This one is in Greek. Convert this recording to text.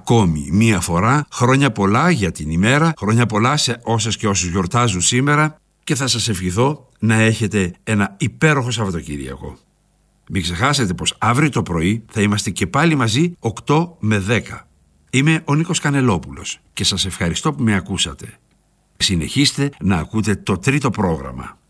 ακόμη μία φορά χρόνια πολλά για την ημέρα, χρόνια πολλά σε όσες και όσους γιορτάζουν σήμερα και θα σας ευχηθώ να έχετε ένα υπέροχο Σαββατοκύριακο. Μην ξεχάσετε πως αύριο το πρωί θα είμαστε και πάλι μαζί 8 με 10. Είμαι ο Νίκος Κανελόπουλος και σας ευχαριστώ που με ακούσατε. Συνεχίστε να ακούτε το τρίτο πρόγραμμα.